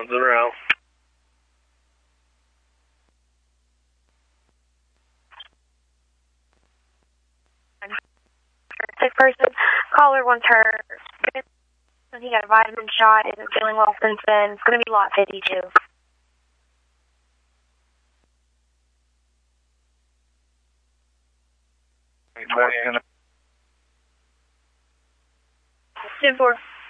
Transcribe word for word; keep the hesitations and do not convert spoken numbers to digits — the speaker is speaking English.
One's around. Sick person. Caller wants her. He got a vitamin shot. Isn't feeling well since then. It's going to be lot fifty-two. ten four.